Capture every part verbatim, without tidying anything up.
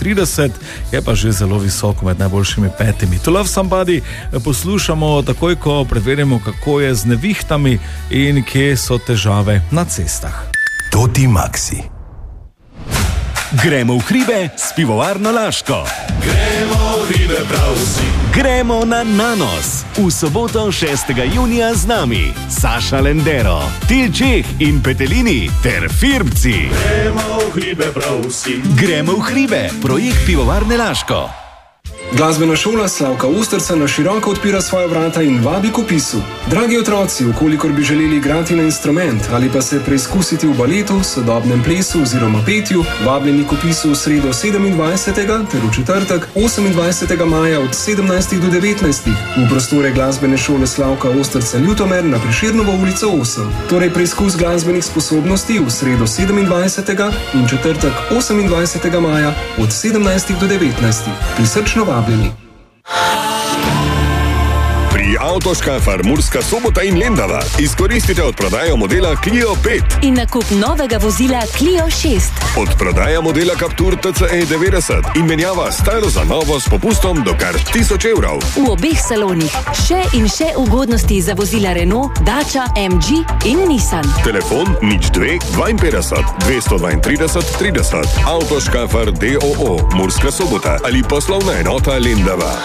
trideset, je pa že zelo visoko med najboljšimi petimi. To Love Somebody poslušamo takoj, ko preverimo, kako je z nevihtami in kje so težave na cestah. Toti Maxi. Gremo v hribe s pivovarno Laško. Gremo v hribe prav vsi. Gremo na Nanos. V soboto šestega junija z nami Saša Lendero, Til Čeh in Petelini ter Firbci. Gremo v hribe prav vsi. Gremo v hribe, projekt pivovarne Laško. Glasbena šola Slavka Osterca na široko odpira svoja vrata in vabi k vpisu. Dragi otroci, vkolikor bi želeli igrati na instrument ali pa se preizkusiti v baletu, sodobnem plesu oziroma petju, vabljeni k vpisu v sredo sedemindvajsetega ter v četrtek osemindvajsetega maja od sedemnajstih do devetnajstih v prostore Glasbene šole Slavka Osterca Ljutomer na Prešernovo ulico osem. Torej preizkus glasbenih sposobnosti v sredo sedemindvajsetega in četrtek osemindvajsetega maja od sedemnajstih do devetnajstih. Prisrčno vabljeni. Pri Avtoškafar Murska Sobota in Lendava izkoristite odprodajo modela Clio pet in nakup novega vozila Clio šest. Odprodaja modela Captur T C E devetdeset in menjava staro za novo s popustom do kar tisoč evrov. V obeh salonih še in še ugodnosti za vozila Renault, Dacia, M G in Nissan. Telefon nič dve dvainpetdeset dvesto dvaintrideset trideset. Avtoškafar D O O Murska Sobota ali poslovna enota Lendava.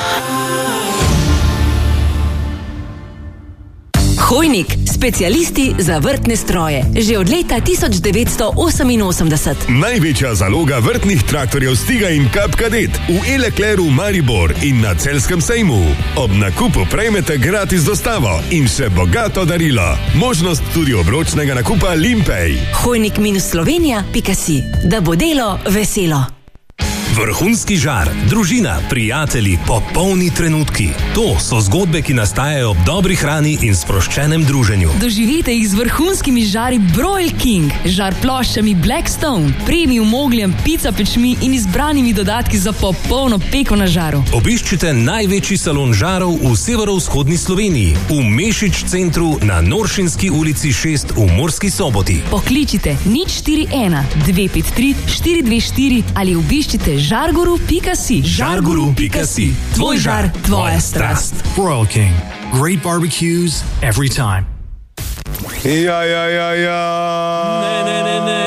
Hojnik, specialisti za vrtne stroje. Že od leta tisoč devetsto oseminosemdeset. Največja zaloga vrtnih traktorjev Stiga in Cup Cadet v E-Leclercu Maribor in na Celjskem sejmu. Ob nakupu prejmete gratis dostavo in še bogato darilo. Možnost tudi obročnega nakupa Limpej. Hojnik minus Slovenija pika si. Da bo delo veselo. Vrhunski žar, družina, prijatelji, popolni trenutki. To so zgodbe, ki nastajajo ob dobri hrani in sproščenem druženju. Doživite jih z vrhunskimi žari Broil King, žar ploščami Blackstone, premium ogljem, pizza pečmi in izbranimi dodatki za popolno peko na žaru. Obiščite največji salon žarov v severovzhodni Sloveniji, v Mešič centru na Noršinski ulici šest v Murski Soboti. Pokličite nič štiri ena dve pet tri štiri dve štiri ali obiščite žarguru pika si. žarguru pika si. Tvoj žar, tvoja strast. Broil King. Great barbecues every time. Ja, ja, ja, ja. Ne, ne, ne, ne.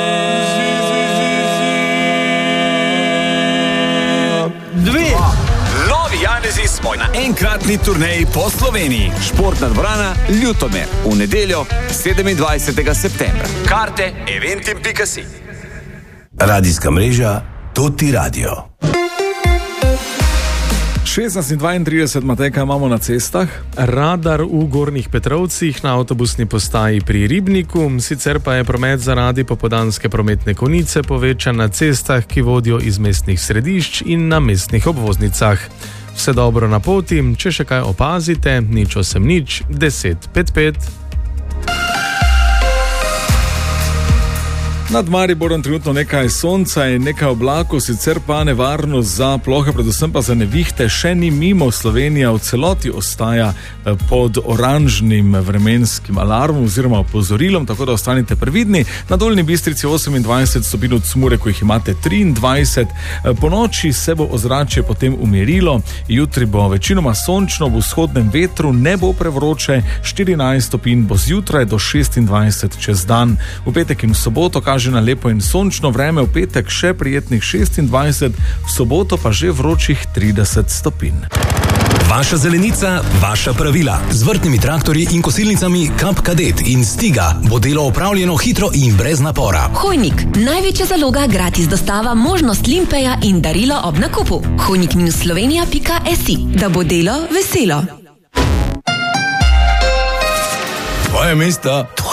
Dve. Novi Janezi smo na enkratni turneji po Sloveniji. Športna dvorana Ljutomer. V nedeljo sedemindvajsetega septembra. Karte eventim pika si. Radijska mreža Toti Radio. šestnajst dvaintrideset, Matej, kaj imamo na cestah? Radar v Gornjih Petrovcih na avtobusni postaji pri Ribniku, sicer pa je promet zaradi popoldanske prometne konice povečan na cestah, ki vodijo iz mestnih središč in na mestnih obvoznicah. Vse dobro na poti, če še kaj opazite, nič osem nič, deset pet pet. Nad Mariborom trenutno nekaj sonca in nekaj oblakov, sicer pa nevarnost za plohe, predvsem pa za nevihte, še ni mimo. Slovenija v celoti ostaja pod oranžnim vremenskim alarmom oziroma opozorilom, tako da ostanite previdni. Na Dolnji Bistrici osemindvajset stopinj od Smure, ko jih imate triindvajset. Po noči se bo ozračje potem umirilo, jutri bo večinoma sončno, v vzhodnem vetru ne bo prevroče, štirinajst stopinj bo zjutraj do šestindvajset čez dan. V petek in v soboto kaže na lepo in sončno vreme, v petek še prijetnih šestindvajset, v soboto pa že vročih trideset stopinj. Vaša zelenica, vaša pravila. Z vrtnimi traktorji in kosilnicami Cup Cadet in Stiga bo delo opravljeno hitro in brez napora. Hojnik, največja zaloga, gratis dostava, možnost Limpeja in darilo ob nakupu. hojnik minus slovenija pika si. Da bo delo veselo. Tvoje mesto, tvoje